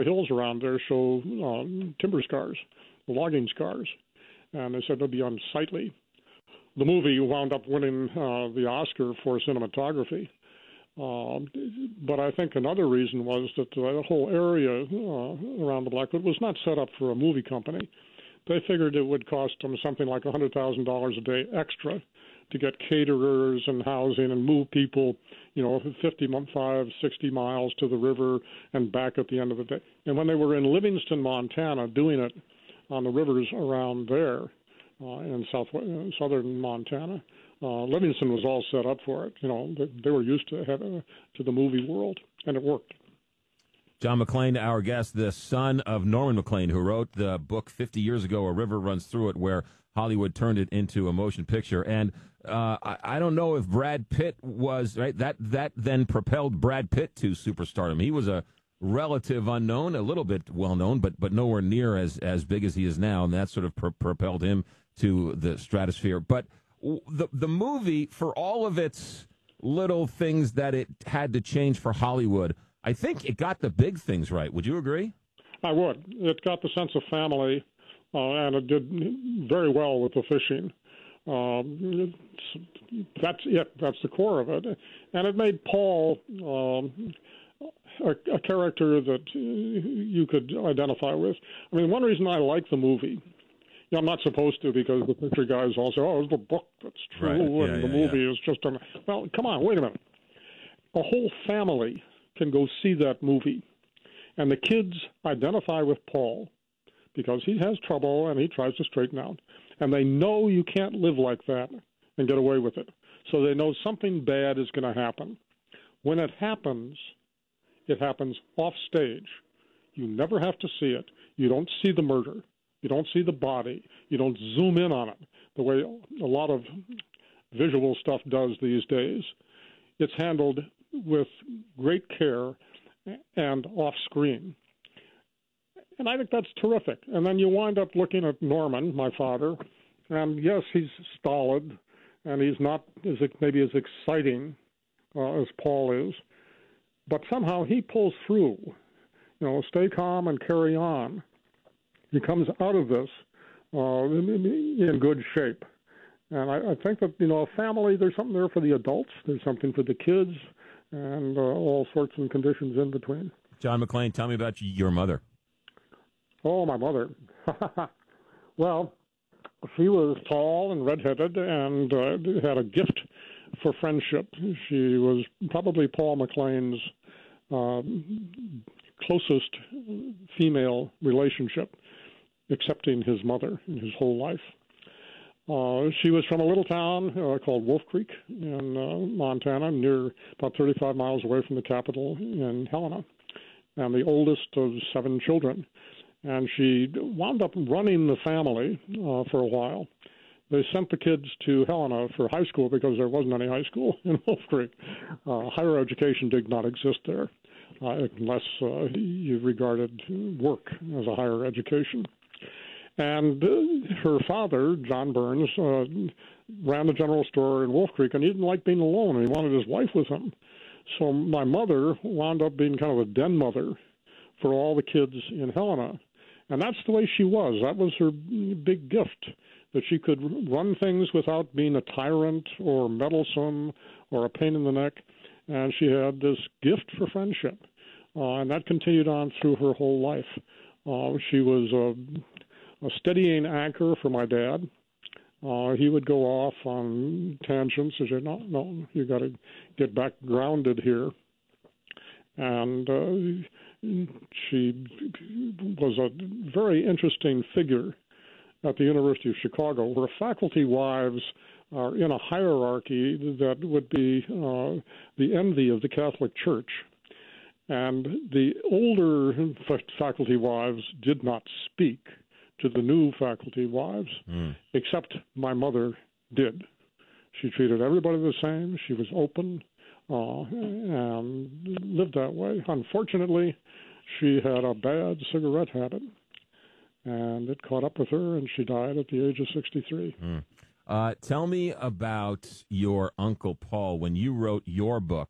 hills around there show timber scars, logging scars, and they said they'd be unsightly. The movie wound up winning the Oscar for cinematography. But I think another reason was that the whole area around the Blackfoot was not set up for a movie company. They figured it would cost them something like $100,000 a day extra to get caterers and housing and move people, 55, 60 miles to the river and back at the end of the day. And when they were in Livingston, Montana, doing it on the rivers around there in southern Montana, Livingston was all set up for it. They were used to the movie world, and it worked. John McClane, our guest, the son of Norman McClane, who wrote the book 50 years ago, A River Runs Through It, where Hollywood turned it into a motion picture. And I don't know if Brad Pitt was, right, that then propelled Brad Pitt to superstardom. He was a relative unknown, a little bit well-known, but nowhere near as big as he is now, and that sort of propelled him to the stratosphere. But the movie, for all of its little things that it had to change for Hollywood, I think it got the big things right. Would you agree? I would. It got the sense of family, and it did very well with the fishing. That's it. That's the core of it. And it made Paul a character that you could identify with. I mean, one reason I like the movie, I'm not supposed to because the picture guys all say, it's the book that's true, right. and the movie is just well, come on, wait a minute. A whole family can go see that movie, and the kids identify with Paul because he has trouble and he tries to straighten out, and they know you can't live like that and get away with it. So they know something bad is going to happen. When it happens off stage. You never have to see it. You don't see the murder. You don't see the body. You don't zoom in on it the way a lot of visual stuff does these days. It's handled with great care and off screen. And I think that's terrific. And then you wind up looking at Norman, my father, and yes, he's stolid, and he's not maybe as exciting as Paul is, but somehow he pulls through. Stay calm and carry on. He comes out of this in good shape. And I think that, a family, there's something there for the adults, there's something for the kids, and all sorts of conditions in between. John McClane, tell me about your mother. Oh, my mother. Well, she was tall and redheaded and had a gift for friendship. She was probably Paul McClane's closest female relationship, excepting his mother in his whole life. She was from a little town called Wolf Creek in Montana, near about 35 miles away from the capital in Helena, and the oldest of 7 children. And she wound up running the family for a while. They sent the kids to Helena for high school because there wasn't any high school in Wolf Creek. Higher education did not exist there unless you regarded work as a higher education. And her father, John Burns, ran the general store in Wolf Creek, and he didn't like being alone, and he wanted his wife with him. So my mother wound up being kind of a den mother for all the kids in Helena. And that's the way she was. That was her big gift, that she could run things without being a tyrant or meddlesome or a pain in the neck. And she had this gift for friendship. And that continued on through her whole life. She was a steadying anchor for my dad. He would go off on tangents and say, no, you got to get back grounded here. And she was a very interesting figure at the University of Chicago, where faculty wives are in a hierarchy that would be the envy of the Catholic Church. And the older faculty wives did not speak to the new faculty wives, except my mother did. She treated everybody the same. She was open and lived that way. Unfortunately, she had a bad cigarette habit, and it caught up with her, and she died at the age of 63. Tell me about your Uncle Paul. When you wrote your book,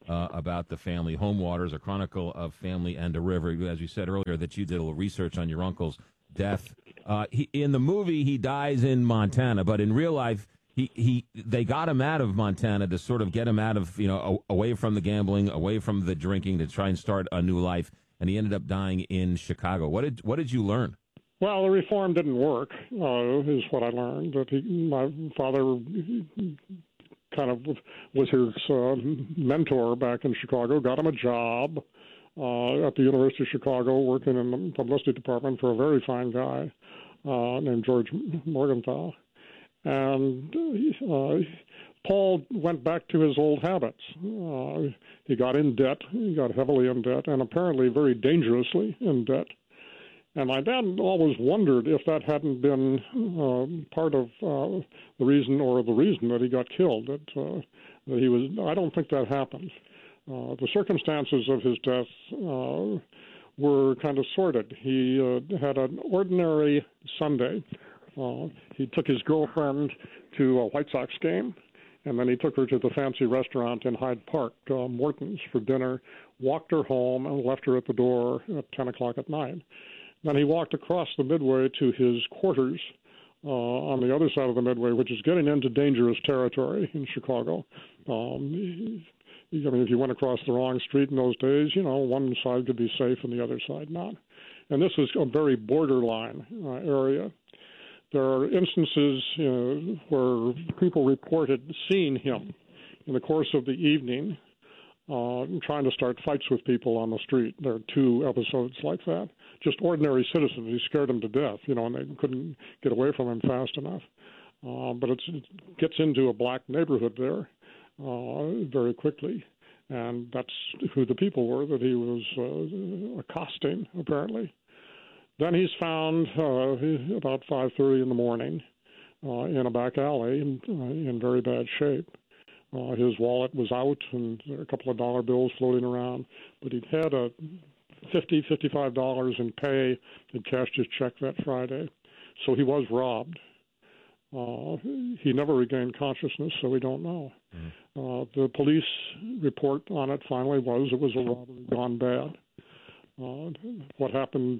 about the family. Home Waters, A Chronicle of Family and a River. As you said earlier, that you did a little research on your uncle's death. In the movie, he dies in Montana, but in real life, they got him out of Montana to sort of get him out of, away from the gambling, away from the drinking, to try and start a new life. And he ended up dying in Chicago. What did you learn? Well, the reform didn't work, is what I learned. That my father kind of was his mentor back in Chicago, got him a job at the University of Chicago, working in the publicity department for a very fine guy named George Morgenthau. And Paul went back to his old habits. He got in debt. He got heavily in debt, and apparently very dangerously in debt. And my dad always wondered if that hadn't been part of the reason that he got killed. That he was. I don't think that happened. The circumstances of his death were kind of sordid. He had an ordinary Sunday. He took his girlfriend to a White Sox game, and then he took her to the fancy restaurant in Hyde Park, Morton's, for dinner, walked her home, and left her at the door at 10 o'clock at night. Then he walked across the Midway to his quarters on the other side of the Midway, which is getting into dangerous territory in Chicago. If you went across the wrong street in those days, one side could be safe and the other side not. And this was a very borderline area. There are instances where people reported seeing him in the course of the evening trying to start fights with people on the street. There are 2 episodes like that. Just ordinary citizens. He scared them to death, and they couldn't get away from him fast enough. But it gets into a black neighborhood there very quickly. And that's who the people were that he was accosting, apparently. Then he's found about 5:30 in the morning in a back alley in very bad shape. His wallet was out and there were a couple of dollar bills floating around, but he'd had a $55 in pay. He'd cashed his check that Friday. So he was robbed. He never regained consciousness, so we don't know. The police report on it finally was it was a robbery gone bad. What happened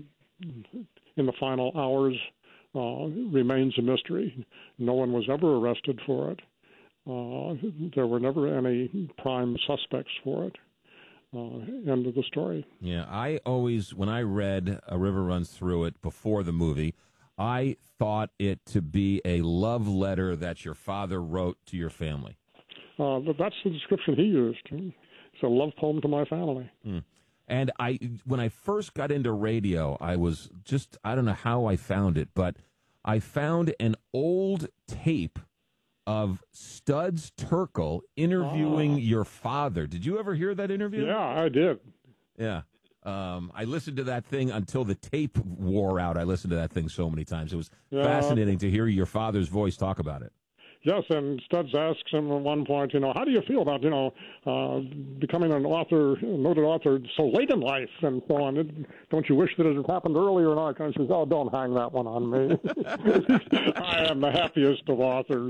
in the final hours remains a mystery. No one was ever arrested for it. There were never any prime suspects for it. End of the story. Yeah, I always, when I read A River Runs Through It before the movie, I thought it to be a love letter that your father wrote to your family. But that's the description he used. It's a love poem to my family. And when I first got into radio, I was just, I don't know how I found it, but I found an old tape of Studs Terkel interviewing your father. Did you ever hear that interview? Yeah, I did. Yeah. I listened to that thing until the tape wore out. I listened to that thing so many times. It was fascinating to hear your father's voice talk about it. Yes, and Studs asks him at one point, how do you feel about, becoming an author, a noted author so late in life and so on? Don't you wish that it had happened earlier? And I says, oh, don't hang that one on me. I am the happiest of authors.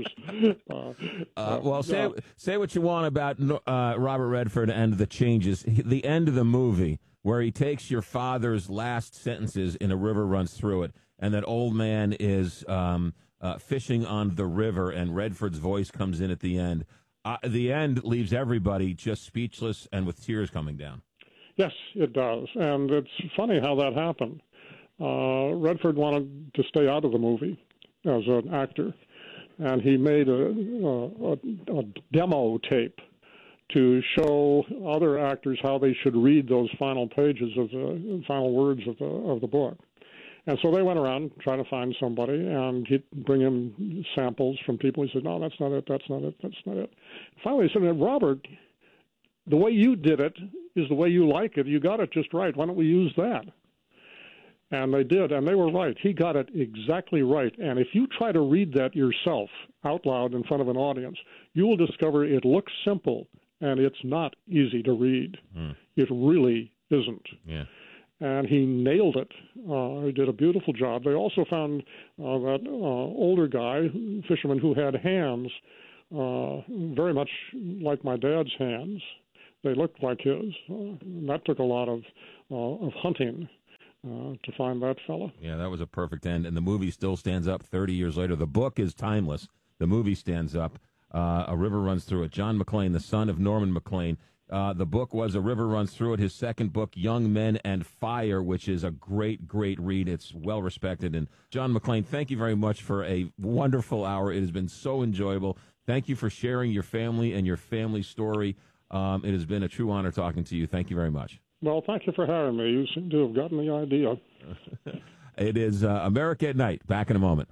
Say what you want about Robert Redford and the changes. The end of the movie where he takes your father's last sentences in A River Runs Through It, and that old man is fishing on the river, and Redford's voice comes in at the end. The end leaves everybody just speechless and with tears coming down. Yes, it does. And it's funny how that happened. Redford wanted to stay out of the movie as an actor, and he made a demo tape to show other actors how they should read those final pages of the final words of the book. And so they went around trying to find somebody, and he'd bring him samples from people. He said, no, that's not it, that's not it, that's not it. Finally, he said, Robert, the way you did it is the way you like it. You got it just right. Why don't we use that? And they did, and they were right. He got it exactly right. And if you try to read that yourself out loud in front of an audience, you will discover it looks simple, and it's not easy to read. It really isn't. Yeah. And he nailed it. He did a beautiful job. They also found that older guy, fisherman, who had hands very much like my dad's hands, they looked like his. And that took a lot of hunting to find that fella. Yeah, that was a perfect end, and the movie still stands up 30 years later. The book is timeless. The movie stands up. A River Runs Through It. John McClane, the son of Norman McClane. The book was A River Runs Through It. His second book, Young Men and Fire, which is a great, great read. It's well respected. And John McClane, thank you very much for a wonderful hour. It has been so enjoyable. Thank you for sharing your family and your family story. It has been a true honor talking to you. Thank you very much. Well, thank you for having me. You seem to have gotten the idea. It is America at Night. Back in a moment.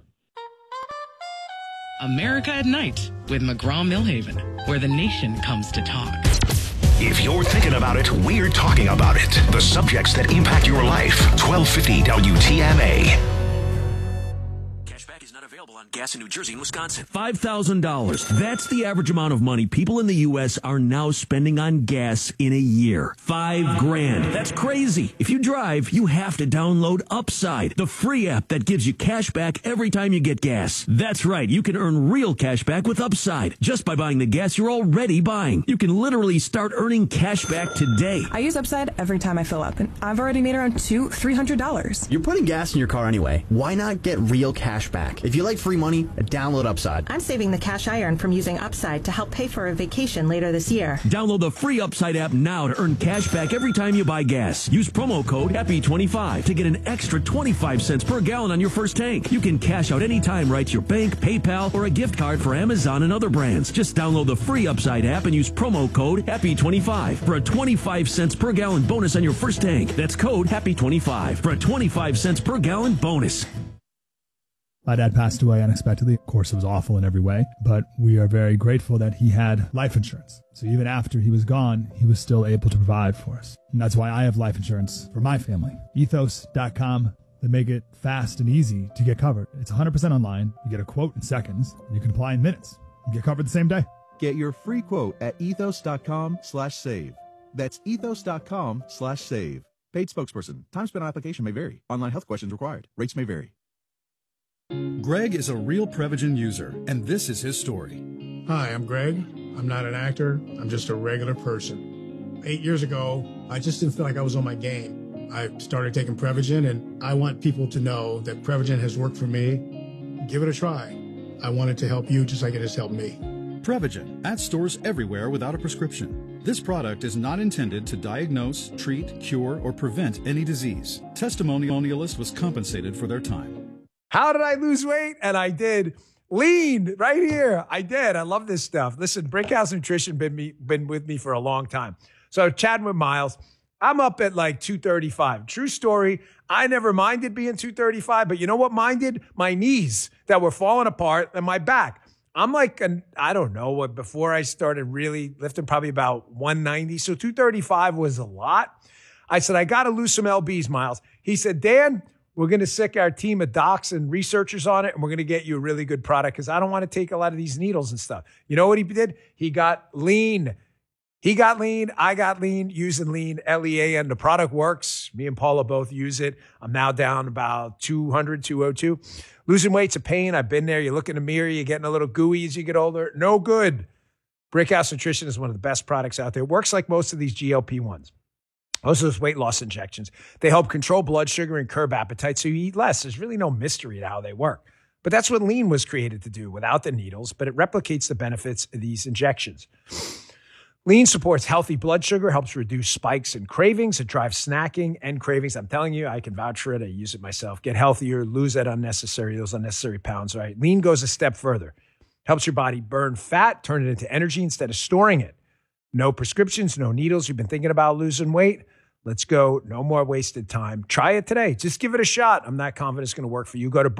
America at Night with McGraw-Millhaven, where the nation comes to talk. If you're thinking about it, we're talking about it. The subjects that impact your life. 1250 WTMA. Cashback is not available on gas in New Jersey and Wisconsin. $5,000. That's the average amount of money people in the U.S. are now spending on gas in a year. $5,000. That's crazy. If you drive, you have to download Upside, the free app that gives you cash back every time you get gas. That's right. You can earn real cash back with Upside just by buying the gas you're already buying. You can literally start earning cash back today. I use Upside every time I fill up, and I've already made around $300. You're putting gas in your car anyway. Why not get real cash back? If you like free money, download Upside. I'm saving the cash I earn from using Upside to help pay for a vacation later this year. Download the free Upside app now to earn cash back every time you buy gas. Use promo code HAPPY25 to get an extra 25 cents per gallon on your first tank. You can cash out anytime right to your bank, PayPal, or a gift card for Amazon and other brands. Just download the free Upside app and use promo code HAPPY25 for a 25 cents per gallon bonus on your first tank. That's code HAPPY25 for a 25 cents per gallon bonus. My dad passed away unexpectedly. Of course, it was awful in every way, but we are very grateful that he had life insurance. So even after he was gone, he was still able to provide for us. And that's why I have life insurance for my family. Ethos.com. They make it fast and easy to get covered. It's 100% online. You get a quote in seconds. You can apply in minutes. You get covered the same day. Get your free quote at ethos.com/save. That's ethos.com/save. Paid spokesperson. Time spent on application may vary. Online health questions required. Rates may vary. Greg is a real Prevagen user, and this is his story. Hi, I'm Greg. I'm not an actor. I'm just a regular person. 8 years ago, I just didn't feel like I was on my game. I started taking Prevagen, and I want people to know that Prevagen has worked for me. Give it a try. I want it to help you just like it has helped me. Prevagen, at stores everywhere without a prescription. This product is not intended to diagnose, treat, cure, or prevent any disease. Testimonialist was compensated for their time. How did I lose weight? And I did. Lean right here. I did. I love this stuff. Listen, Brickhouse Nutrition been with me for a long time. So chatting with Miles, I'm up at like 235. True story. I never minded being 235, but you know what minded? My knees that were falling apart and my back. I'm like, I don't know, before I started really lifting, probably about 190. So 235 was a lot. I said, I got to lose some LBs, Miles. He said, Dan, we're going to sick our team of docs and researchers on it, and we're going to get you a really good product because I don't want to take a lot of these needles and stuff. You know what he did? He got lean. He got lean. I got lean using lean, LEAN. The product works. Me and Paula both use it. I'm now down about 200, 202. Losing weight's a pain. I've been there. You look in the mirror. You're getting a little gooey as you get older. No good. Brickhouse Nutrition is one of the best products out there. It works like most of these GLP-1s. Most of those weight loss injections, they help control blood sugar and curb appetite so you eat less. There's really no mystery to how they work. But that's what lean was created to do without the needles, but it replicates the benefits of these injections. Lean supports healthy blood sugar, helps reduce spikes and cravings. It drives snacking and cravings. I'm telling you, I can vouch for it. I use it myself. Get healthier, lose those unnecessary pounds, right? Lean goes a step further. Helps your body burn fat, turn it into energy instead of storing it. No prescriptions, no needles. You've been thinking about losing weight? Let's go. No more wasted time. Try it today. Just give it a shot. I'm not confident it's going to work for you. Go to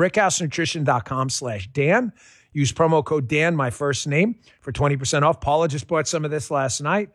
brickhousenutrition.com/Dan. Use promo code Dan, my first name, for 20% off. Paula just bought some of this last night.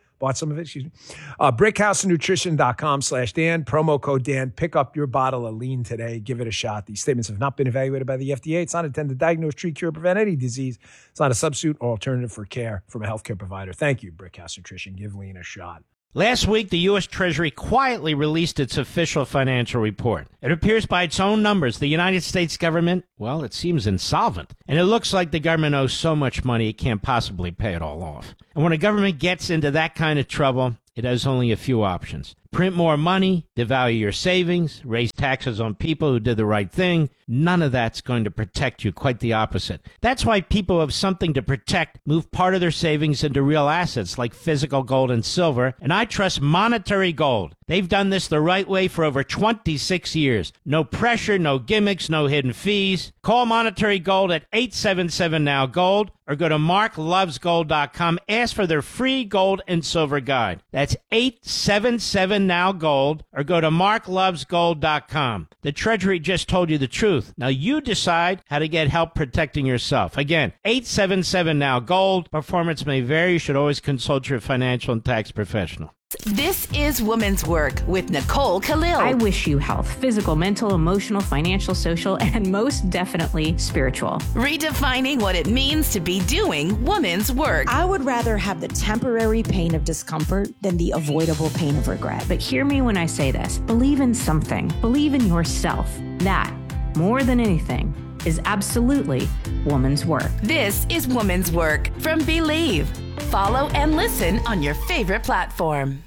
Brickhousenutrition.com/Dan. Promo code Dan. Pick up your bottle of lean today. Give it a shot. These statements have not been evaluated by the FDA. It's not intended to diagnose, treat, cure, or prevent any disease. It's not a substitute or alternative for care from a healthcare provider. Thank you, Brickhouse Nutrition. Give lean a shot. Last week, the U.S. Treasury quietly released its official financial report. It appears by its own numbers the United States government, well, it seems insolvent. And it looks like the government owes so much money it can't possibly pay it all off. And when a government gets into that kind of trouble, it has only a few options. Print more money, devalue your savings, raise taxes on people who did the right thing. None of that's going to protect you, quite the opposite. That's why people who have something to protect move part of their savings into real assets like physical gold and silver, and I trust Monetary Gold. They've done this the right way for over 26 years. No pressure, no gimmicks, no hidden fees. Call Monetary Gold at 877-NOW-GOLD or go to marklovesgold.com. Ask for their free gold and silver guide. That's 877-NOW-GOLD or go to marklovesgold.com. The Treasury just told you the truth. Now you decide how to get help protecting yourself. Again, 877-NOW-GOLD. Performance may vary. You should always consult your financial and tax professional. This is Women's Work with Nicole Khalil. I wish you health, physical, mental, emotional, financial, social, and most definitely spiritual. Redefining what it means to be doing women's work. I would rather have the temporary pain of discomfort than the avoidable pain of regret. But hear me when I say this. Believe in something. Believe in yourself. That, more than anything, is absolutely woman's work. This is Women's Work from Believe. Follow and listen on your favorite platform.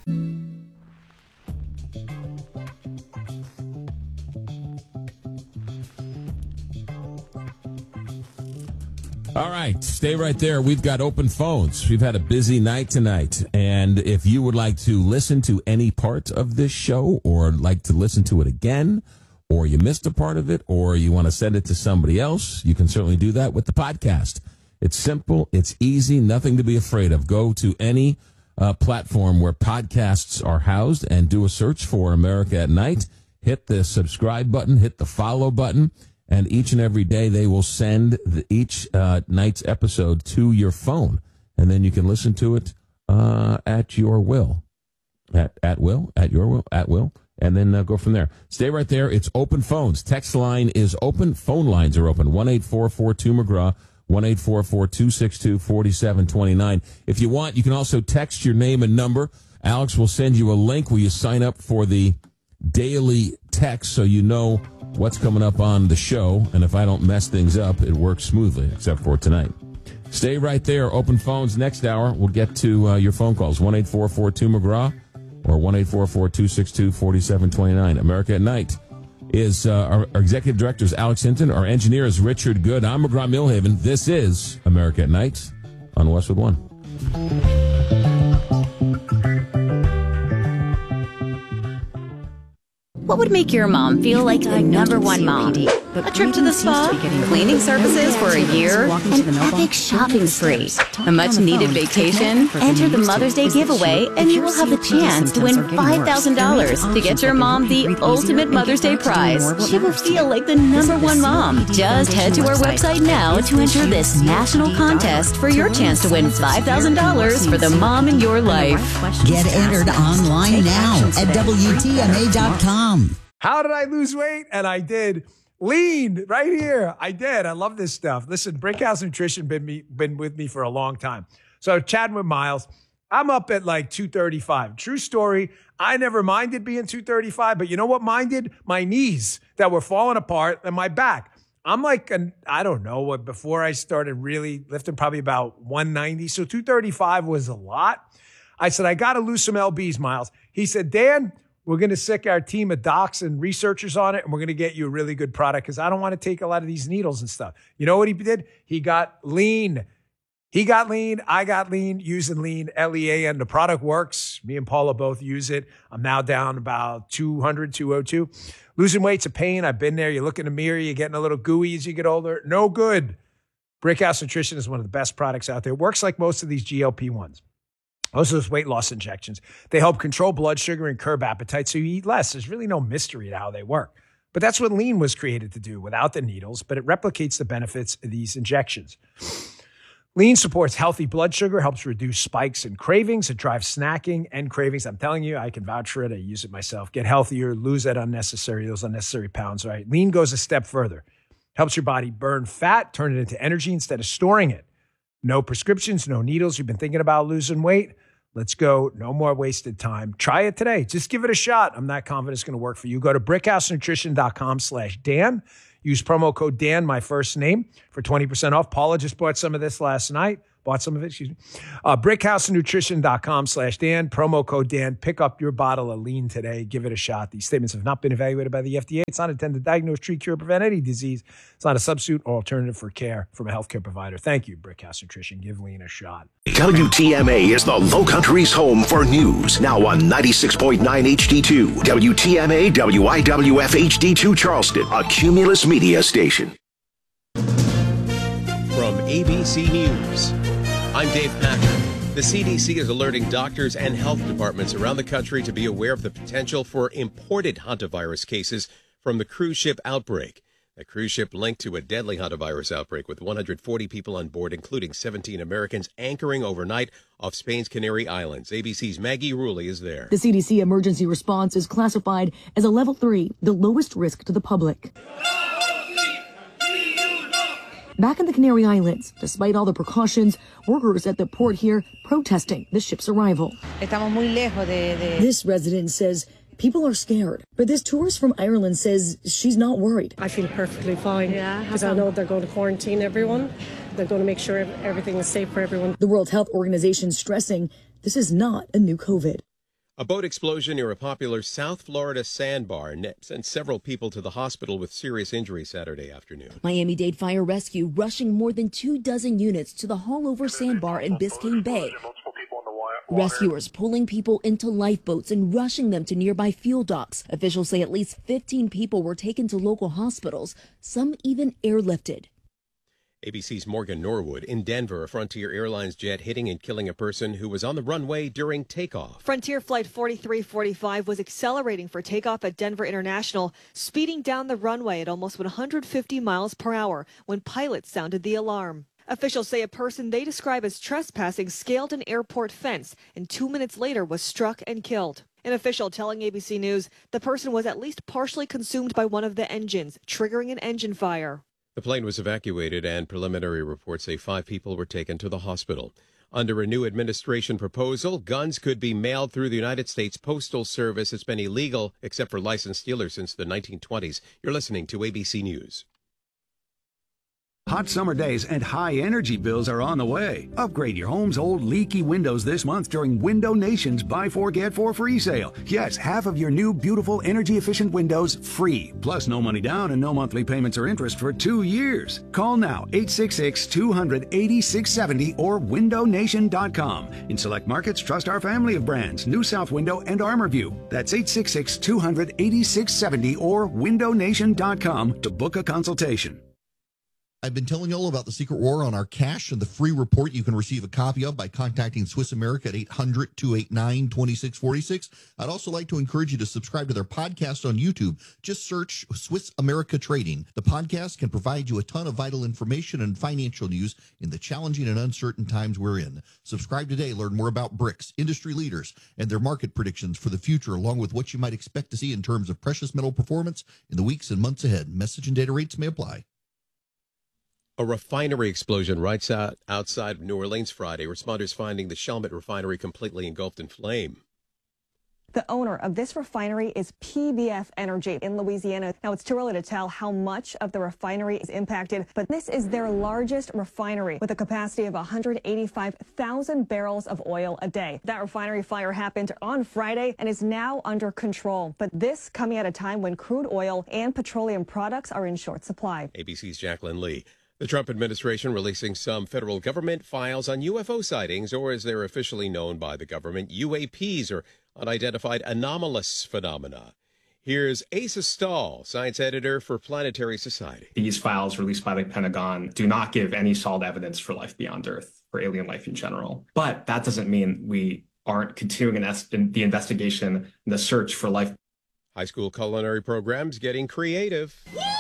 All right, stay right there. We've got open phones. We've had a busy night tonight. And if you would like to listen to any part of this show or like to listen to it again, or you missed a part of it, or you want to send it to somebody else, you can certainly do that with the podcast. It's simple. It's easy. Nothing to be afraid of. Go to any platform where podcasts are housed and do a search for America at Night. Hit the subscribe button. Hit the follow button. And each and every day they will send each night's episode to your phone. And then you can listen to it at your will. At will? At your will? At will. And then go from there. Stay right there. It's open phones. Text line is open. Phone lines are open. 1-844-2-McGraw. 1-844-262-4729. If you want, you can also text your name and number. Alex will send you a link where you sign up for the daily text so you know what's coming up on the show. And if I don't mess things up, it works smoothly, except for tonight. Stay right there. Open phones next hour. We'll get to your phone calls. 1-844-2-McGraw or 1-844-262-4729. America at Night is our executive director is Alex Hinton. Our engineer is Richard Good. I'm McGraw Millhaven. This is America at Night on Westwood One. What would make your mom feel like the number one mom? A trip to the spa, cleaning services for a year, an epic shopping spree, a much-needed vacation. Enter the Mother's Day giveaway, and you will have the chance to win $5,000 to get your mom the ultimate Mother's Day prize. She will feel like the number one mom. Just head to our website now to enter this national contest for your chance to win $5,000 for the mom in your life. Get entered online now at WTMA.com. How did I lose weight? And I did. Lean right here. I did. I love this stuff. Listen, Brickhouse Nutrition been with me for a long time. So chatting with Miles, I'm up at like 235. True story. I never minded being 235, but you know what minded? My knees that were falling apart and my back. I'm like, I don't know, before I started really lifting, probably about 190. So 235 was a lot. I said, I got to lose some LBs, Miles. He said, Dan, we're going to sick our team of docs and researchers on it, and we're going to get you a really good product because I don't want to take a lot of these needles and stuff. You know what he did? He got lean. He got lean. I got lean using lean, LEAN. The product works. Me and Paula both use it. I'm now down about 200, 202. Losing weight's a pain. I've been there. You look in the mirror, you're getting a little gooey as you get older. No good. Brickhouse Nutrition is one of the best products out there. It works like most of these GLP-1s. Most of those weight loss injections, they help control blood sugar and curb appetite so you eat less. There's really no mystery to how they work. But that's what lean was created to do without the needles, but it replicates the benefits of these injections. Lean supports healthy blood sugar, helps reduce spikes and cravings. It drives snacking and cravings. I'm telling you, I can vouch for it. I use it myself. Get healthier, lose those unnecessary pounds, right? Lean goes a step further. Helps your body burn fat, turn it into energy instead of storing it. No prescriptions, no needles. You've been thinking about losing weight? Let's go. No more wasted time. Try it today. Just give it a shot. I'm not confident it's going to work for you. Go to brickhousenutrition.com/Dan. Use promo code Dan, my first name, for 20% off. Paula just bought some of this last night. bought some of it. Excuse me. BrickhouseNutrition.com/Dan, promo code Dan. Pick up your bottle of lean today. Give it a shot. These statements have not been evaluated by the FDA. It's not intended to diagnose, treat, cure, prevent any disease. It's not a substitute or alternative for care from a healthcare provider. Thank you, Brickhouse Nutrition. Give lean a shot. WTMA is the Low Country's home for news. Now on 96.9 HD2. WTMA WIWF HD2 Charleston, a Cumulus media station. From ABC News, I'm Dave Packer. The CDC is alerting doctors and health departments around the country to be aware of the potential for imported hantavirus cases from the cruise ship outbreak. The cruise ship linked to a deadly hantavirus outbreak with 140 people on board, including 17 Americans, anchoring overnight off Spain's Canary Islands. ABC's Maggie Rulli is there. The CDC emergency response is classified as a level 3, the lowest risk to the public. Back in the Canary Islands, despite all the precautions, workers at the port here protesting the ship's arrival. This resident says people are scared, but this tourist from Ireland says she's not worried. I feel perfectly fine because I know they're going to quarantine everyone. They're going to make sure everything is safe for everyone. The World Health Organization stressing this is not a new COVID. A boat explosion near a popular South Florida sandbar sent several people to the hospital with serious injuries Saturday afternoon. Miami-Dade Fire Rescue rushing more than 24 units to the Hallover Sandbar in Biscayne Bay. Rescuers pulling people into lifeboats and rushing them to nearby fuel docks. Officials say at least 15 people were taken to local hospitals, some even airlifted. ABC's Morgan Norwood. In Denver, a Frontier Airlines jet hitting and killing a person who was on the runway during takeoff. Frontier Flight 4345 was accelerating for takeoff at Denver International, speeding down the runway at almost 150 miles per hour when pilots sounded the alarm. Officials say a person they describe as trespassing scaled an airport fence and 2 minutes later was struck and killed. An official telling ABC News the person was at least partially consumed by one of the engines, triggering an engine fire. The plane was evacuated, and preliminary reports say 5 people were taken to the hospital. Under a new administration proposal, guns could be mailed through the United States Postal Service. It's been illegal except for licensed dealers since the 1920s. You're listening to ABC News. Hot summer days and high energy bills are on the way. Upgrade your home's old leaky windows this month during Window Nation's Buy 4 Get 4 free sale. Yes, half of your new beautiful energy efficient windows free. Plus no money down and no monthly payments or interest for 2 years. Call now 866-200-8670 or windownation.com. In select markets, trust our family of brands, New South Window and ArmorView. That's 866-200-8670 or windownation.com to book a consultation. I've been telling you all about the secret war on our cash and the free report you can receive a copy of by contacting Swiss America at 800-289-2646. I'd also like to encourage you to subscribe to their podcast on YouTube. Just search Swiss America Trading. The podcast can provide you a ton of vital information and financial news in the challenging and uncertain times we're in. Subscribe today. Learn more about BRICS, industry leaders, and their market predictions for the future, along with what you might expect to see in terms of precious metal performance in the weeks and months ahead. Message and data rates may apply. A refinery explosion right outside New Orleans Friday. Responders finding the Chalmette refinery completely engulfed in flame. The owner of this refinery is PBF Energy in Louisiana. Now, it's too early to tell how much of the refinery is impacted, but this is their largest refinery with a capacity of 185,000 barrels of oil a day. That refinery fire happened on Friday and is now under control. But this coming at a time when crude oil and petroleum products are in short supply. ABC's Jacqueline Lee. The Trump administration releasing some federal government files on UFO sightings, or as they're officially known by the government, UAPs, or unidentified anomalous phenomena. Here's Asa Stahl, science editor for Planetary Society. These files released by the Pentagon do not give any solid evidence for life beyond Earth, for alien life in general. But that doesn't mean we aren't continuing the investigation and the search for life. High school culinary programs getting creative.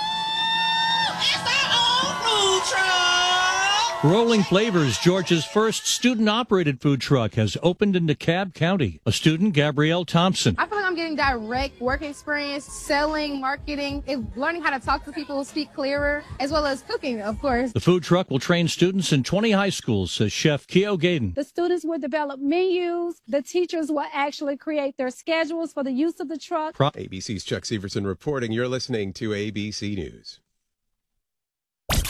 Rolling Flavors, Georgia's first student-operated food truck, has opened in DeKalb County. A student, Gabrielle Thompson. I feel like I'm getting direct work experience, selling, marketing, learning how to talk to people who speak clearer, as well as cooking, of course. The food truck will train students in 20 high schools, says Chef Keo Gaden. The students will develop menus. The teachers will actually create their schedules for the use of the truck. ABC's Chuck Severson reporting. You're listening to ABC News.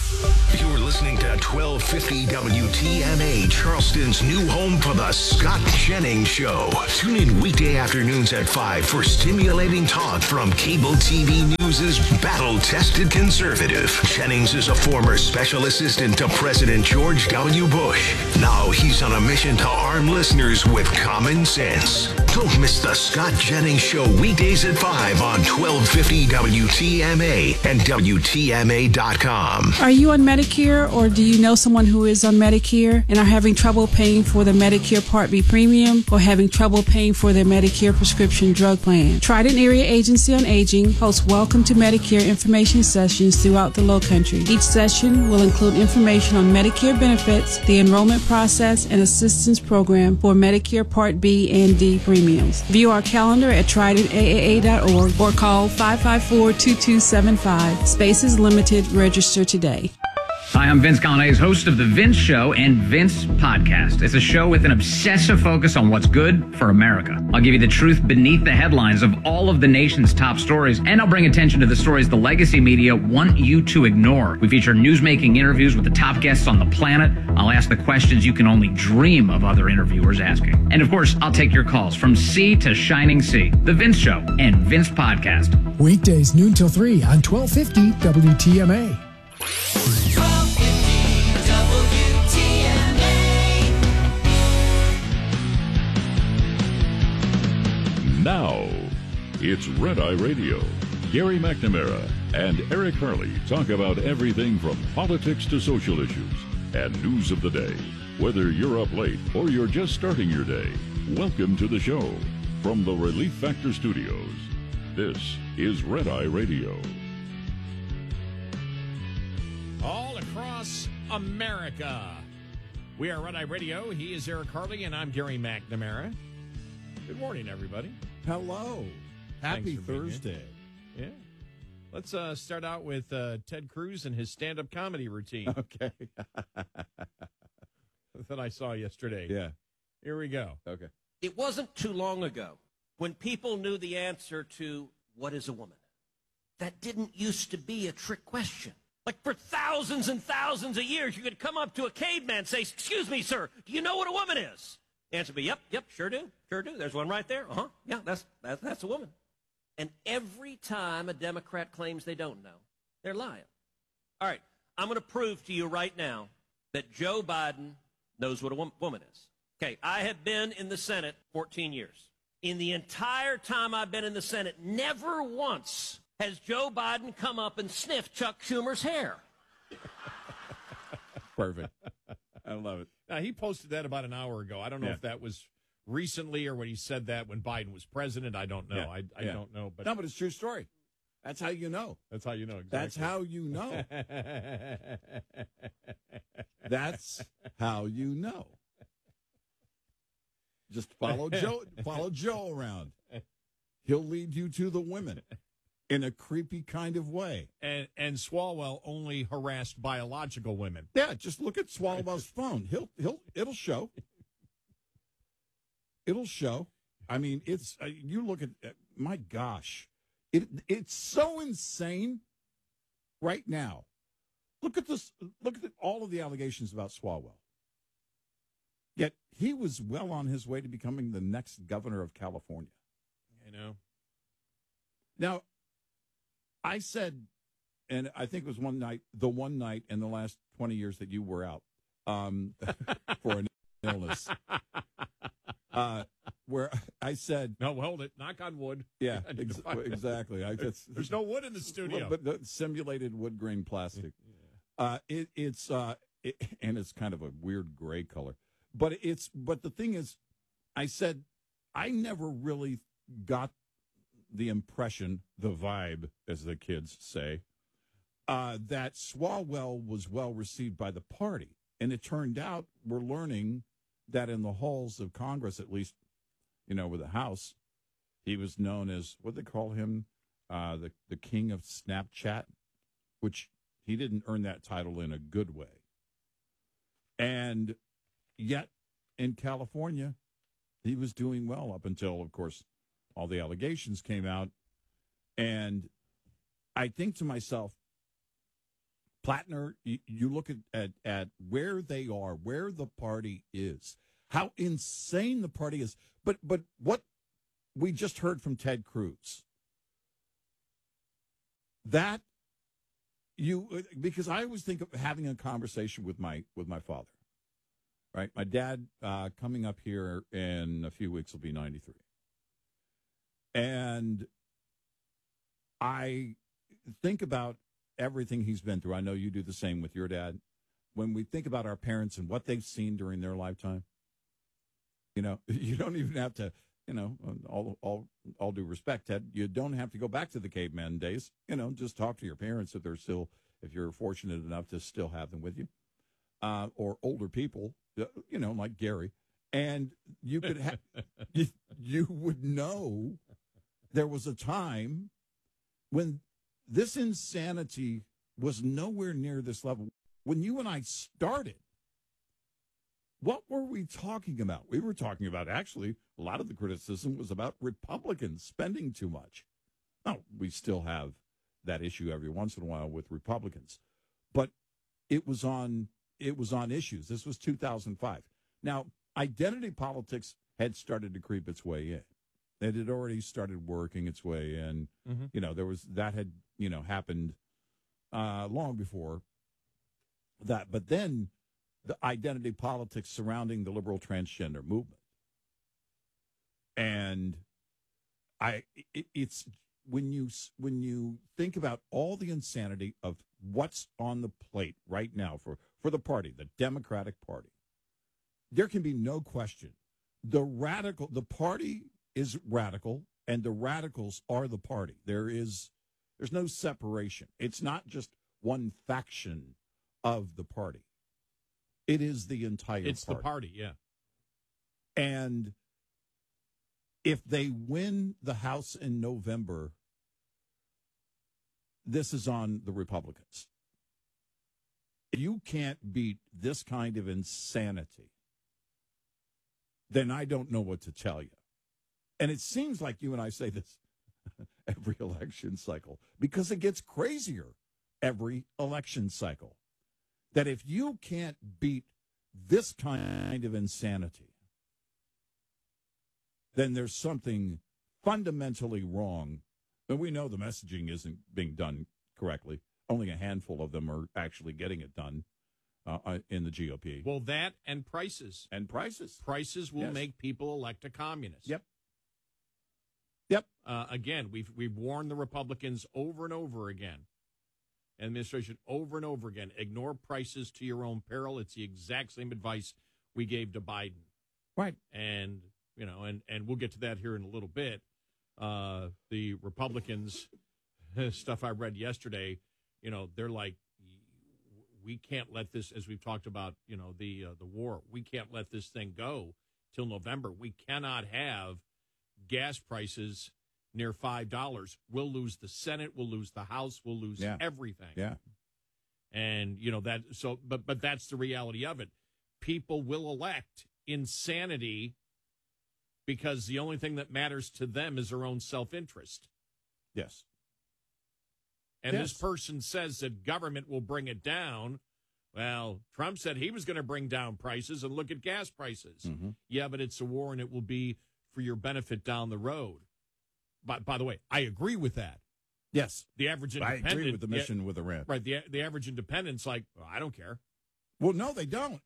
You're listening to 1250 WTMA, Charleston's new home for the Scott Jennings Show. Tune in weekday afternoons at 5 for stimulating talk from cable TV News' battle-tested conservative. Jennings is a former special assistant to President George W. Bush. Now he's on a mission to arm listeners with common sense. Don't miss the Scott Jennings Show weekdays at 5 on 1250 WTMA and WTMA.com. Are you on Medicare, or do you know someone who is on Medicare and are having trouble paying for the Medicare Part B premium or having trouble paying for their Medicare prescription drug plan? Trident Area Agency on Aging hosts Welcome to Medicare information sessions throughout the Lowcountry. Each session will include information on Medicare benefits, the enrollment process, and assistance program for Medicare Part B and D premiums. View our calendar at tridentaa.org or call 554-2275. Spaces limited. Register today. Hi, I'm Vince Colonnese, host of The Vince Show and Vince Podcast. It's a show with an obsessive focus on what's good for America. I'll give you the truth beneath the headlines of all of the nation's top stories, and I'll bring attention to the stories the legacy media want you to ignore. We feature news-making interviews with the top guests on the planet. I'll ask the questions you can only dream of other interviewers asking. And of course, I'll take your calls from sea to shining sea. The Vince Show and Vince Podcast. Weekdays noon till 3 on 1250 WTMA. Now, it's Red Eye Radio. Gary McNamara and Eric Harley talk about everything from politics to social issues and news of the day. Whether you're up late or you're just starting your day, welcome to the show. From the Relief Factor Studios, this is Red Eye Radio. All across America, we are Red Eye Radio. He is Eric Harley, and I'm Gary McNamara. Good morning, everybody. Hello. Happy Thursday. Yeah. Let's start out with Ted Cruz and his stand-up comedy routine. Okay. That I saw yesterday. Yeah. Here we go. Okay. It wasn't too long ago when people knew the answer to what is a woman. That didn't used to be a trick question. Like for thousands and thousands of years, you could come up to a caveman and say, "Excuse me, sir, do you know what a woman is?" The answer would be, yep, sure do. There's one right there. Yeah, that's a woman. And every time a Democrat claims they don't know, they're lying. All right, I'm going to prove to you right now that Joe Biden knows what a woman is. Okay, I have been in the Senate 14 years. In the entire time I've been in the Senate, never once has Joe Biden come up and sniffed Chuck Schumer's hair. Perfect. I love it. Now, he posted that about an hour ago. I don't know if that was recently or when he said that when Biden was president. I don't know. I don't know. But no, but it's a true story. That's how you know. That's how you know. Exactly. That's how you know. That's how you know. Just follow Joe. Follow Joe around. He'll lead you to the women in a creepy kind of way. And Swalwell only harassed biological women. Yeah, just look at Swalwell's phone. It'll show. It'll show. I mean, it's you look at my gosh, it's so insane right now. Look at this. Look at all of the allegations about Swalwell. Yet he was well on his way to becoming the next governor of California. I know. Now, I said, and I think it was the one night in the last 20 years that you were out for an illness, where I said, "No, hold it. Knock on wood." Yeah, exactly. There's no wood in the studio, but the simulated wood grain plastic. It's and it's kind of a weird gray color, but the thing is, I said I never really got the impression, the vibe, as the kids say, that Swalwell was well received by the party. And it turned out we're learning that in the halls of Congress, at least, with the House, he was known as, what they call him, the king of Snapchat, which he didn't earn that title in a good way. And yet, in California, he was doing well up until, of course, all the allegations came out. And I think to myself, Plattner, you look at where they are, where the party is, how insane the party is. But what we just heard from Ted Cruz, that because I always think of having a conversation with my father, right? My dad coming up here in a few weeks will be 93. And I think about everything he's been through. I know you do the same with your dad. When we think about our parents and what they've seen during their lifetime, you don't even have to, all due respect, Ted, you don't have to go back to the caveman days. Just talk to your parents if you're fortunate enough to still have them with you, or older people, like Gary, and you could you would know there was a time when this insanity was nowhere near this level. When you and I started, what were we talking about? We were talking about, actually, a lot of the criticism was about Republicans spending too much. Now, we still have that issue every once in a while with Republicans, but it was on issues. This was 2005. Now, identity politics had started to creep its way in. It had already started working its way in. Mm-hmm. That had happened long before that. But then the identity politics surrounding the liberal transgender movement. And it's when you think about all the insanity of what's on the plate right now for the party, the Democratic Party, there can be no question. The party is radical, and the radicals are the party. There's no separation. It's not just one faction of the party. It is the entire party. It's the party, yeah. And if they win the House in November, this is on the Republicans. If you can't beat this kind of insanity, then I don't know what to tell you. And it seems like you and I say this every election cycle because it gets crazier every election cycle. That if you can't beat this kind of insanity, then there's something fundamentally wrong. And we know the messaging isn't being done correctly. Only a handful of them are actually getting it done in the GOP. Well, that and prices. Prices will make people elect a communist. Yep. Again, we've warned the Republicans over and over again, administration over and over again, ignore prices to your own peril. It's the exact same advice we gave to Biden. Right. And, and we'll get to that here in a little bit. The Republicans, stuff I read yesterday, they're like, we can't let this, as we've talked about, the war, we can't let this thing go till November. We cannot have gas prices near $5. We'll lose the Senate, we'll lose the House, we'll lose everything. Yeah. And but that's the reality of it. People will elect insanity because the only thing that matters to them is their own self-interest. Yes. And this person says that government will bring it down. Well, Trump said he was going to bring down prices, and look at gas prices. Mm-hmm. Yeah, but it's a war, and it will be for your benefit down the road. But by the way, I agree with that. Yes. The average independent. I agree with the mission with Iran. Right. The average independent's like, well, I don't care. Well, no, they don't.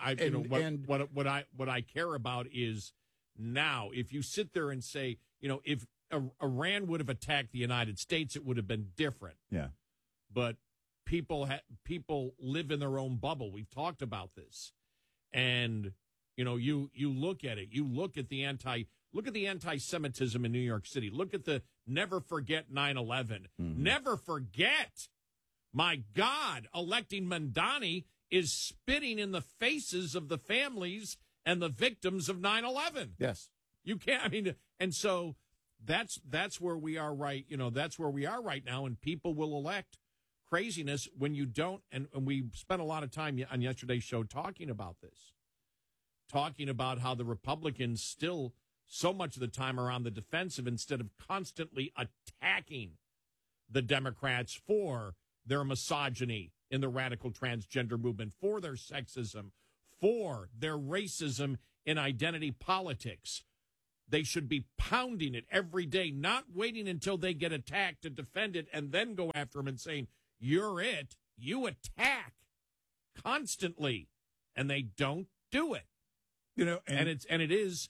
What I care about is now, if you sit there and say, if Iran would have attacked the United States, it would have been different. Yeah. But people live in their own bubble. We've talked about this. And, you look at it. You look at the anti-Semitism in New York City. Look at the never forget 9/11. Mm-hmm. Never forget. My God, electing Mamdani is spitting in the faces of the families and the victims of 9/11. Yes. You can't, and so that's where we are right. That's where we are right now. And people will elect craziness when you don't. And we spent a lot of time on yesterday's show talking about this, talking about how the Republicans still so much of the time are on the defensive instead of constantly attacking the Democrats for their misogyny in the radical transgender movement, for their sexism, for their racism in identity politics. They should be pounding it every day, not waiting until they get attacked to defend it and then go after them and saying, you're it. You attack constantly, and they don't do it. You know, and it's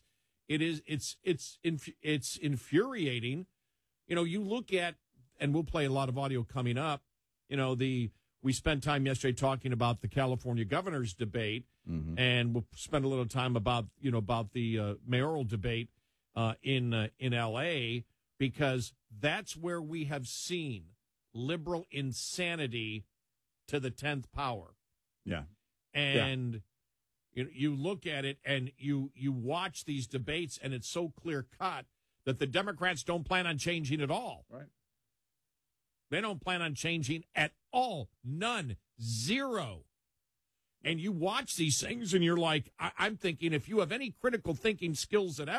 infuriating. You know, you look at, and we'll play a lot of audio coming up. You know, we spent time yesterday talking about the California governor's debate, and we'll spend a little time about the mayoral debate in L.A., because that's where we have seen liberal insanity to the 10th power. Yeah. And you look at it and you watch these debates, and it's so clear cut that the Democrats don't plan on changing at all. Right. They don't plan on changing at all. None. Zero. And you watch these things and you're like, I'm thinking, if you have any critical thinking skills if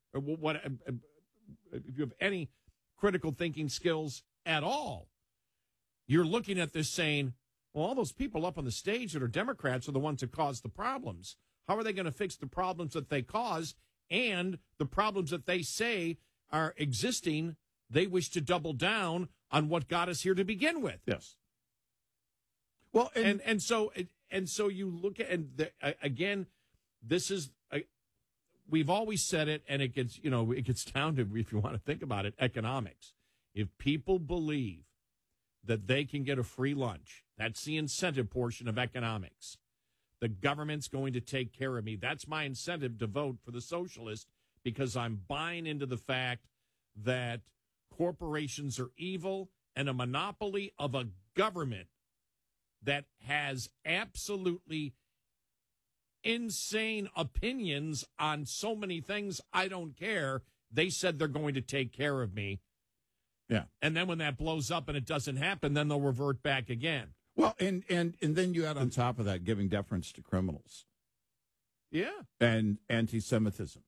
you have any critical thinking skills at all, you're looking at this saying, well, all those people up on the stage that are Democrats are the ones that caused the problems. How are they going to fix the problems that they cause and the problems that they say are existing? They wish to double down on what got us here to begin with. Yes. Well, and so you look at, and again, this is we've always said it, and it gets down to, if you want to think about it, economics. If people believe that they can get a free lunch, that's the incentive portion of economics. The government's going to take care of me. That's my incentive to vote for the socialist, because I'm buying into the fact that corporations are evil and a monopoly of a government that has absolutely insane opinions on so many things. I don't care. They said they're going to take care of me. Yeah. And then when that blows up and it doesn't happen, then they'll revert back again. Well, and then you add on top of that giving deference to criminals. Yeah. And anti-Semitism.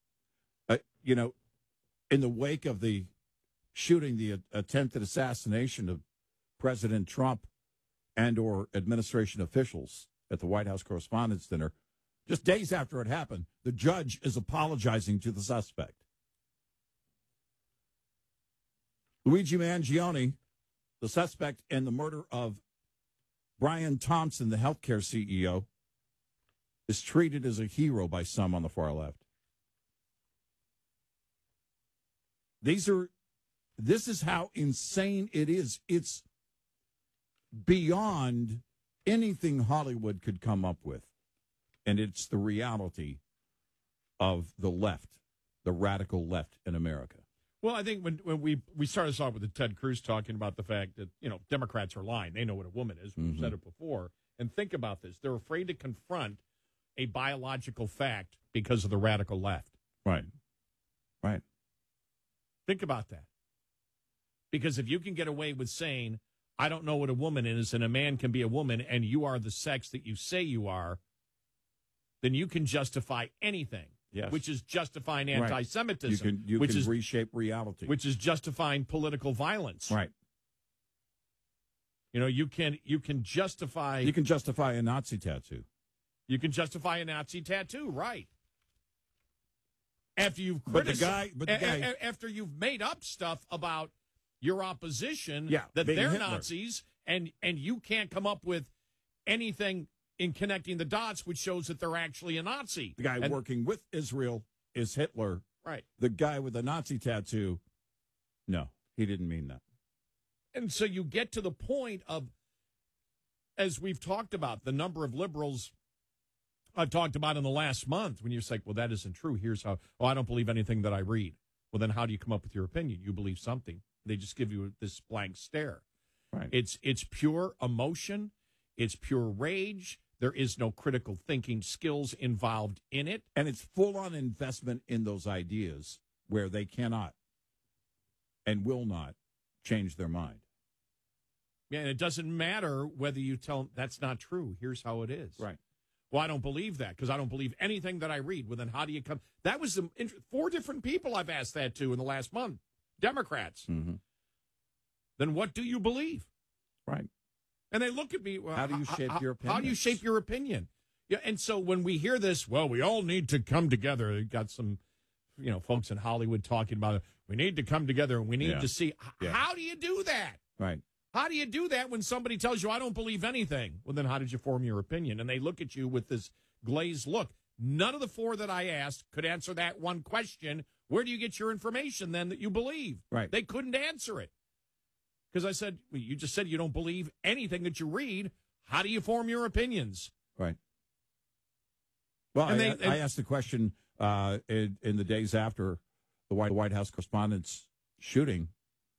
In the wake of the shooting, the attempted assassination of President Trump and or administration officials at the White House Correspondents' Dinner, just days after it happened, the judge is apologizing to the suspect. Luigi Mangione, the suspect in the murder of Brian Thompson, the healthcare CEO, is treated as a hero by some on the far left. This is how insane it is. It's beyond anything Hollywood could come up with. And it's the reality of the left, the radical left in America. Well, I think when we started this off with the Ted Cruz talking about the fact that, Democrats are lying. They know what a woman is. We've said it before. And think about this. They're afraid to confront a biological fact because of the radical left. Right. Right. Think about that. Because if you can get away with saying, I don't know what a woman is, and a man can be a woman, and you are the sex that you say you are, then you can justify anything. Yes. Which is justifying anti-Semitism. You can reshape reality. Which is justifying political violence. Right. You can justify... You can justify a Nazi tattoo. You can justify a Nazi tattoo, right. After you've criticized... But the guy... After you've made up stuff about your opposition, that being they're Hitler. Nazis, and you can't come up with anything in connecting the dots which shows that they're actually a Nazi. The guy working with Israel is Hitler. Right. The guy with the Nazi tattoo, no, he didn't mean that. And so you get to the point of, as we've talked about, the number of liberals I've talked about in the last month, when you're like, well, that isn't true. Here's how, I don't believe anything that I read. Well, then how do you come up with your opinion? You believe something. They just give you this blank stare. Right. It's pure emotion. It's pure rage. There is no critical thinking skills involved in it. And it's full-on investment in those ideas where they cannot and will not change their mind. Yeah, and it doesn't matter whether you tell them that's not true. Here's how it is. Right. Well, I don't believe that because I don't believe anything that I read. Well, then how do you come? That was 4 different people I've asked that to in the last month. Democrats. Mm-hmm. Then what do you believe? Right. And they look at me. Well, how do you shape your opinion? How do you shape your opinion? Yeah, and so when we hear this, well, we all need to come together. We've got some, folks in Hollywood talking about it. We need to come together and we need to see. How do you do that? Right. How do you do that when somebody tells you, I don't believe anything? Well, then how did you form your opinion? And they look at you with this glazed look. None of the four that I asked could answer that one question. Where do you get your information then that you believe? Right. They couldn't answer it. Because I said, well, you just said you don't believe anything that you read. How do you form your opinions? Right. Well, I asked the question in the days after the White House Correspondents' shooting.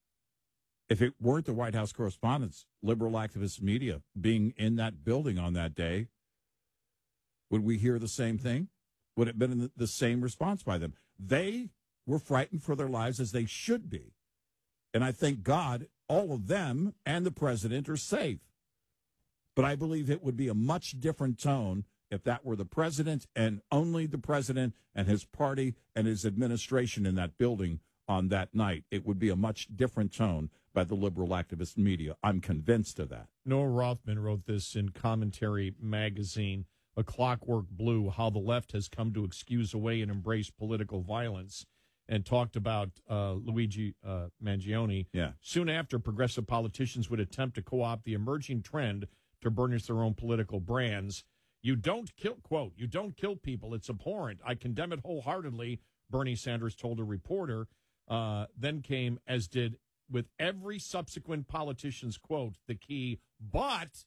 If it weren't the White House Correspondents, liberal activist media being in that building on that day, would we hear the same thing? Would it have been the same response by them? They were frightened for their lives, as they should be. And I thank God all of them and the president are safe. But I believe it would be a much different tone if that were the president and only the president and his party and his administration in that building on that night. It would be a much different tone by the liberal activist media. I'm convinced of that. Noah Rothman wrote this in Commentary Magazine, A Clockwork Blue, How the Left Has Come to Excuse Away and Embrace Political Violence, and talked about Luigi Mangione. Yeah. Soon after, progressive politicians would attempt to co-opt the emerging trend to burnish their own political brands. You don't kill, quote, you don't kill people. It's abhorrent. I condemn it wholeheartedly, Bernie Sanders told a reporter. Then came, as did with every subsequent politician's quote, the key, but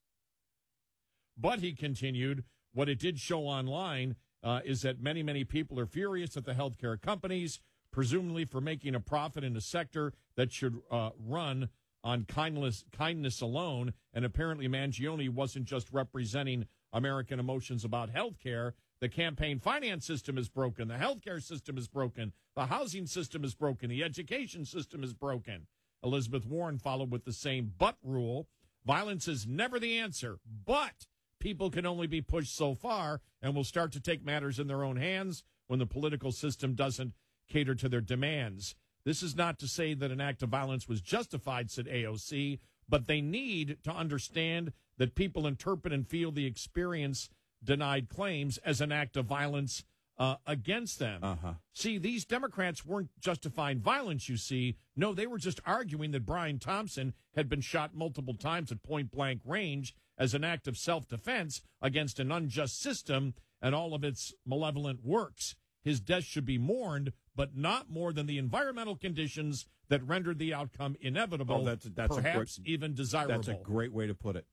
he continued, what it did show online is that many, many people are furious at the healthcare companies, presumably for making a profit in a sector that should run on kindness alone. And apparently Mangione wasn't just representing American emotions about healthcare. The campaign finance system is broken. The healthcare system is broken. The housing system is broken. The education system is broken. Elizabeth Warren followed with the same but rule. Violence is never the answer, but people can only be pushed so far and will start to take matters in their own hands when the political system doesn't cater to their demands. This is not to say that an act of violence was justified, said AOC, but they need to understand that people interpret and feel the experience denied claims as an act of violence against them. See, these Democrats weren't justifying violence, you see. No, they were just arguing that Brian Thompson had been shot multiple times at point-blank range as an act of self-defense against an unjust system and all of its malevolent works. His death should be mourned, but not more than the environmental conditions that rendered the outcome inevitable, perhaps even desirable. That's a great way to put it.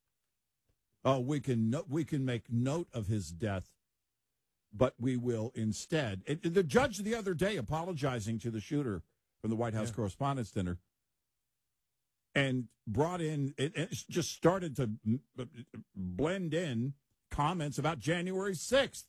Oh, we can make note of his death, but we will instead. The judge the other day apologizing to the shooter from the White House Correspondents' Dinner and brought in, it just started to blend in comments about January 6th.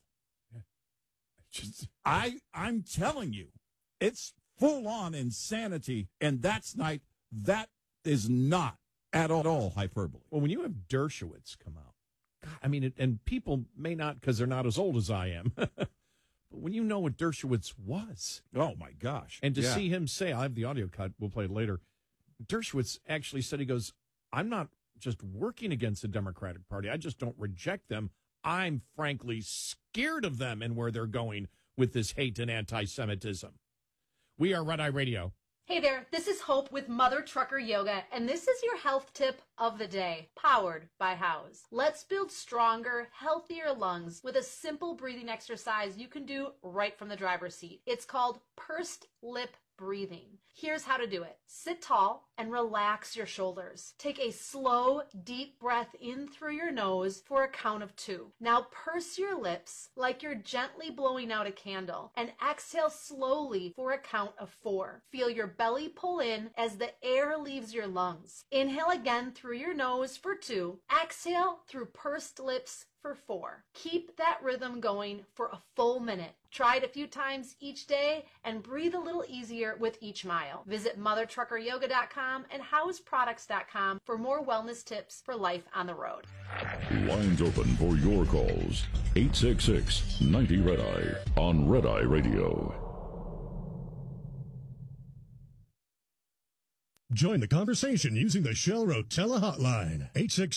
I'm telling you, it's full-on insanity, and that is not at all hyperbole. Well, when you have Dershowitz come out, God, I mean, and people may not because they're not as old as I am, but when you know what Dershowitz was. Oh, my gosh. And to see him say, I have the audio cut, we'll play it later. Dershowitz actually said, he goes, I'm not just working against the Democratic Party. I just don't reject them. I'm frankly scared of them and where they're going with this hate and anti-Semitism. We are Red Eye Radio. Hey there, this is Hope with Mother Trucker Yoga, and this is your health tip of the day, powered by House. Let's build stronger, healthier lungs with a simple breathing exercise you can do right from the driver's seat. It's called pursed lip breathing. Here's how to do it. Sit tall and relax your shoulders. Take a slow, deep breath in through your nose for a count of 2. Now purse your lips like you're gently blowing out a candle and exhale slowly for a count of 4. Feel your belly pull in as the air leaves your lungs. Inhale again through your nose for 2. Exhale through pursed lips for 4. Keep that rhythm going for a full minute. Try it a few times each day and breathe a little easier with each mile. Visit mothertruckeryoga.com and houseproducts.com for more wellness tips for life on the road. Lines open for your calls. 866-90-RED-EYE on Red Eye Radio. Join the conversation using the Shell Rotella hotline,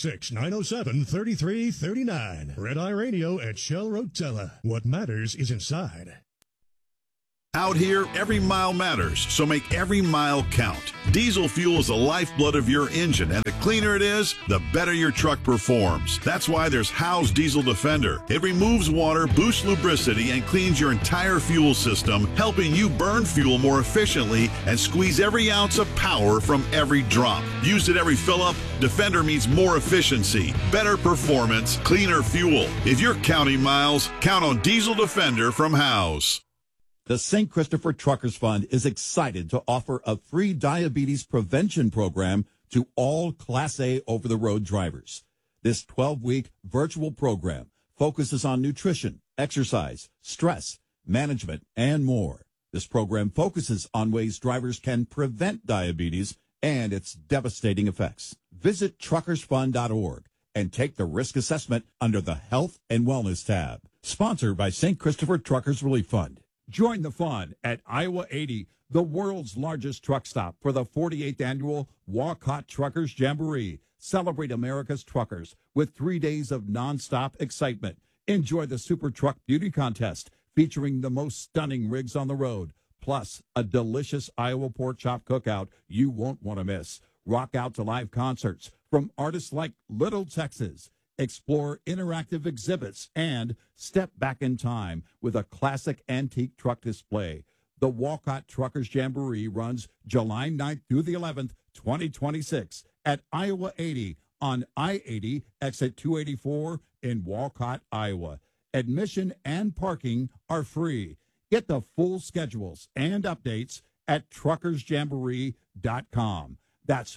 866-907-3339. Red Eye Radio at Shell Rotella. What matters is inside. Out here, every mile matters, so make every mile count. Diesel fuel is the lifeblood of your engine, and the cleaner it is, the better your truck performs. That's why there's Howe's Diesel Defender. It removes water, boosts lubricity, and cleans your entire fuel system, helping you burn fuel more efficiently and squeeze every ounce of power from every drop. Used at every fill-up, Defender means more efficiency, better performance, cleaner fuel. If you're counting miles, count on Diesel Defender from Howe's. The St. Christopher Truckers Fund is excited to offer a free diabetes prevention program to all Class A over-the-road drivers. This 12-week virtual program focuses on nutrition, exercise, stress, management, and more. This program focuses on ways drivers can prevent diabetes and its devastating effects. Visit truckersfund.org and take the risk assessment under the Health and Wellness tab. Sponsored by St. Christopher Truckers Relief Fund. Join the fun at Iowa 80, the world's largest truck stop, for the 48th annual Walcott Truckers Jamboree. Celebrate America's truckers with 3 days of nonstop excitement. Enjoy the Super Truck Beauty Contest featuring the most stunning rigs on the road, plus a delicious Iowa pork chop cookout you won't want to miss. Rock out to live concerts from artists like Little Texas. Explore interactive exhibits and step back in time with a classic antique truck display. The Walcott Truckers Jamboree runs July 9th through the 11th, 2026 at Iowa 80 on I-80 exit 284 in Walcott, Iowa. Admission and parking are free. Get the full schedules and updates at truckersjamboree.com. That's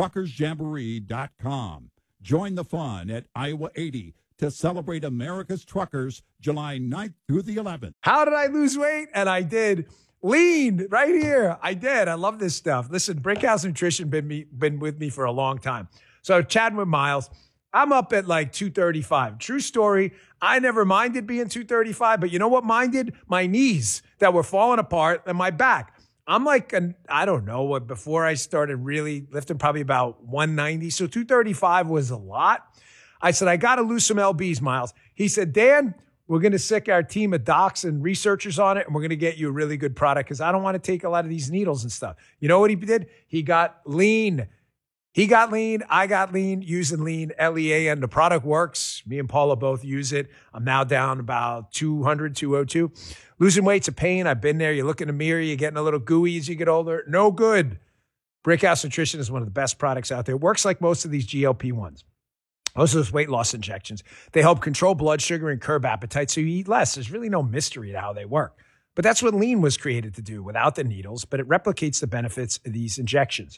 truckersjamboree.com. Join the fun at Iowa 80 to celebrate America's truckers July 9th through the 11th. How did I lose weight? And I did. Lean right here. I did. I love this stuff. Listen, Brickhouse Nutrition been with me for a long time. So chatting with Miles, I'm up at like 235. True story. I never minded being 235, but you know what minded? My knees that were falling apart and my back. I'm like, I don't know what, before I started really lifting, probably about 190. So 235 was a lot. I said, I got to lose some LBs, Miles. He said, Dan, we're going to sick our team of docs and researchers on it, and we're going to get you a really good product because I don't want to take a lot of these needles and stuff. You know what he did? He got lean. He got lean. I got lean, using lean, L-E-A-N. The product works. Me and Paula both use it. I'm now down about 200, 202. Losing weight's a pain. I've been there. You look in the mirror, you're getting a little gooey as you get older. No good. Brickhouse Nutrition is one of the best products out there. It works like most of these GLP-1s. Most of those weight loss injections. They help control blood sugar and curb appetite so you eat less. There's really no mystery to how they work. But that's what lean was created to do without the needles, but it replicates the benefits of these injections.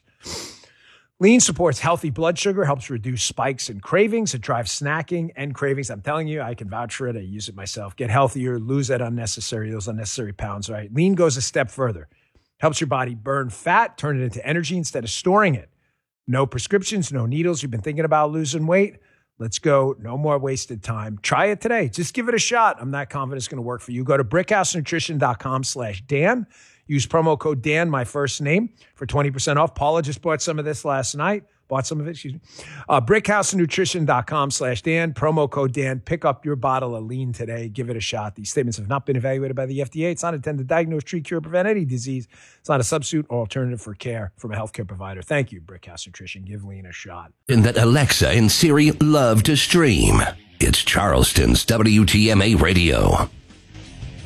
Lean supports healthy blood sugar, helps reduce spikes and cravings. It drives snacking and cravings. I'm telling you, I can vouch for it. I use it myself. Get healthier, lose those unnecessary pounds, right? Lean goes a step further. Helps your body burn fat, turn it into energy instead of storing it. No prescriptions, no needles. You've been thinking about losing weight? Let's go. No more wasted time. Try it today. Just give it a shot. I'm not confident it's going to work for you. Go to brickhousenutrition.com/Dan. Use promo code Dan, my first name, for 20% off. Paula just bought some of this last night. Brickhousenutrition.com/Dan. Promo code Dan. Pick up your bottle of lean today. Give it a shot. These statements have not been evaluated by the FDA. It's not intended to diagnose, treat, cure, prevent any disease. It's not a substitute or alternative for care from a healthcare provider. Thank you, Brickhouse Nutrition. Give lean a shot. And that Alexa and Siri love to stream. It's Charleston's WTMA Radio.